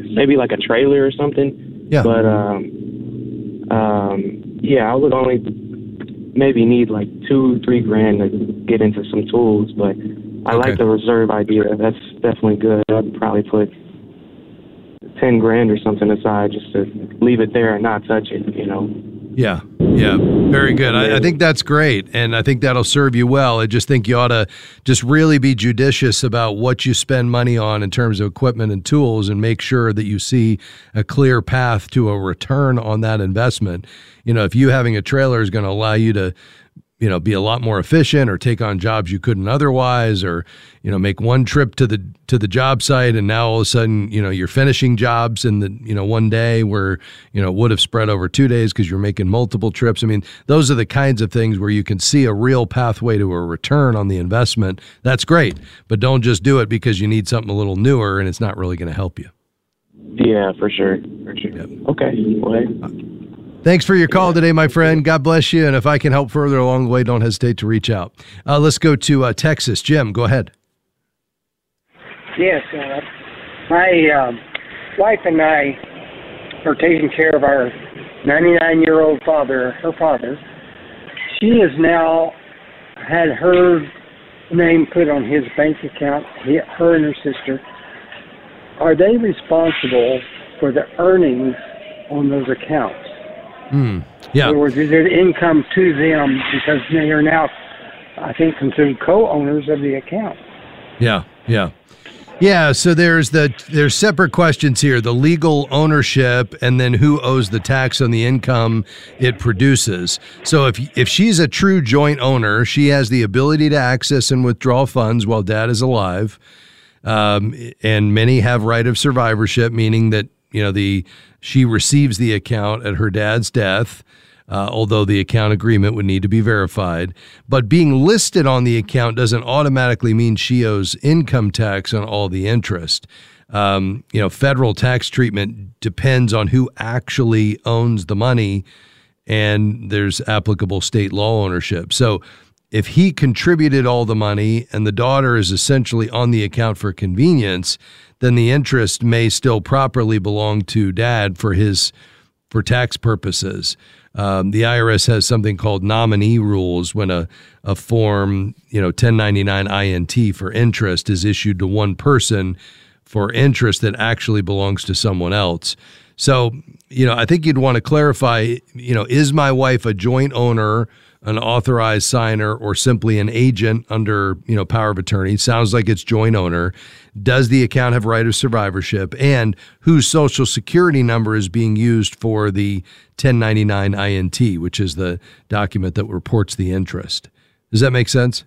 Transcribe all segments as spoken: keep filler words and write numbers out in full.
maybe like a trailer or something. Yeah. But um, um, yeah, I would only maybe need like two, three grand to get into some tools. But I Okay. like the reserve idea. That's definitely good. I'd probably put ten grand or something aside just to leave it there and not touch it, you know. Yeah, yeah, very good. I, I think that's great, and I think that'll serve you well. I just think you ought to just really be judicious about what you spend money on in terms of equipment and tools, and make sure that you see a clear path to a return on that investment. You know, if you having a trailer is going to allow you to, you know, be a lot more efficient or take on jobs you couldn't otherwise, or, you know, make one trip to the to the job site and now all of a sudden, you know, you're finishing jobs in the, you know, one day where, you know, would have spread over two days because you're making multiple trips. I mean, those are the kinds of things where you can see a real pathway to a return on the investment. That's great, but don't just do it because you need something a little newer and it's not really going to help you. Yeah, for sure. For sure. Yep. Okay. Well, hey. Thanks for your call today, my friend. God bless you. And if I can help further along the way, don't hesitate to reach out. Uh, let's go to uh, Texas. Jim, go ahead. Yes, uh, my uh, wife and I are taking care of our ninety-nine-year-old father, her father. She has now had her name put on his bank account, he, her and her sister. Are they responsible for the earnings on those accounts? Mm, yeah. In other words, is it income to them because they are now, I think, considered co-owners of the account? Yeah, yeah. Yeah, so there's the there's separate questions here, the legal ownership and then who owes the tax on the income it produces. So if if she's a true joint owner, she has the ability to access and withdraw funds while dad is alive. Um, and many have right of survivorship, meaning that, you know, the she receives the account at her dad's death, uh, although the account agreement would need to be verified. But being listed on the account doesn't automatically mean she owes income tax on all the interest. Um, you know, federal tax treatment depends on who actually owns the money, and there's applicable state law ownership. So if he contributed all the money and the daughter is essentially on the account for convenience, then the interest may still properly belong to dad for his for tax purposes. Um, the I R S has something called nominee rules when a, a form, you know, ten ninety-nine I N T for interest is issued to one person for interest that actually belongs to someone else. So, you know, I think you'd want to clarify, you know, is my wife a joint owner, an authorized signer, or simply an agent under, you know, power of attorney? Sounds like it's joint owner. Does the account have right of survivorship? And whose social security number is being used for the ten ninety-nine I N T, which is the document that reports the interest? Does that make sense?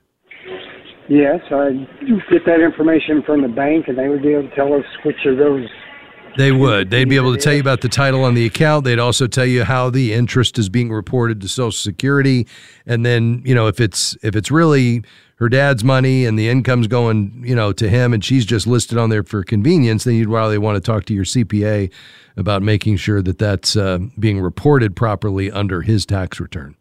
Yes, I get that information from the bank, and they would be able to tell us which of those. They would. They'd be able to tell you about the title on the account. They'd also tell you how the interest is being reported to Social Security. And then, you know, if it's if it's really her dad's money and the income's going, you know, to him and she's just listed on there for convenience, then you'd probably want to talk to your C P A about making sure that that's uh, being reported properly under his tax return.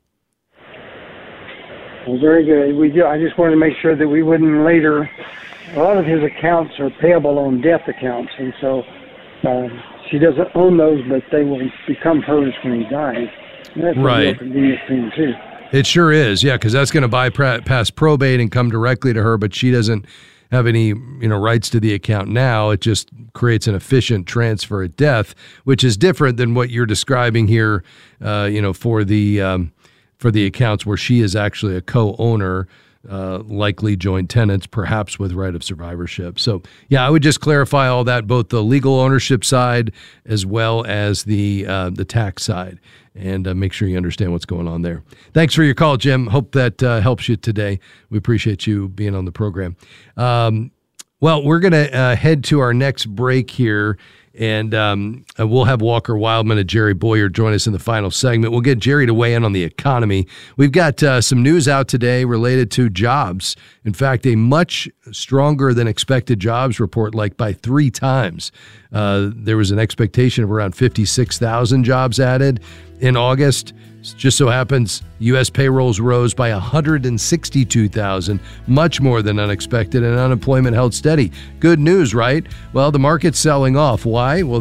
Well, very good. We do. I just wanted to make sure that we wouldn't later. A lot of his accounts are payable on death accounts, and so uh, she doesn't own those, but they will become hers when he dies. And that's right. a real convenient thing too. It sure is, yeah, because that's going to bypass probate and come directly to her, but she doesn't have any, you know, rights to the account now. It just creates an efficient transfer at death, which is different than what you're describing here, uh, you know, for the um, for the accounts where she is actually a co-owner, uh, likely joint tenants, perhaps with right of survivorship. So, yeah, I would just clarify all that, both the legal ownership side as well as the uh, the tax side, and uh, make sure you understand what's going on there. Thanks for your call, Jim. Hope that uh, helps you today. We appreciate you being on the program. Um, well, we're going to uh, head to our next break here, and um, we'll have Walker Wildman and Jerry Boyer join us in the final segment. We'll get Jerry to weigh in on the economy. We've got uh, some news out today related to jobs. In fact, a much stronger than expected jobs report, like by three times. Uh, there was an expectation of around fifty-six thousand jobs added in August. Just so happens U S payrolls rose by one hundred sixty-two thousand, much more than unexpected, and unemployment held steady. Good news, right? Well, the market's selling off. Why? Well,